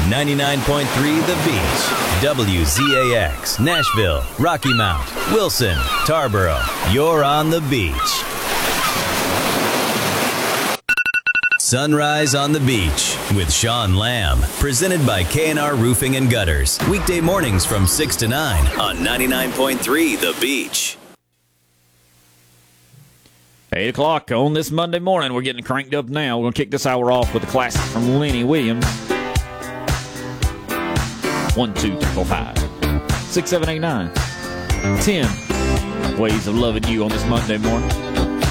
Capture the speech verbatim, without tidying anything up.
ninety-nine point three The Beach, W Z A X, Nashville, Rocky Mount, Wilson, Tarboro. You're on the beach. Sunrise on the Beach with Sean Lamb, presented by K and R Roofing and Gutters. Weekday mornings from six to nine on ninety-nine point three The Beach. eight o'clock on this Monday morning. We're getting cranked up now. We're going to kick this hour off with a classic from Lenny Williams. One, two, three, four, five, six, seven, eight, nine, ten ways of loving you on this Monday morning.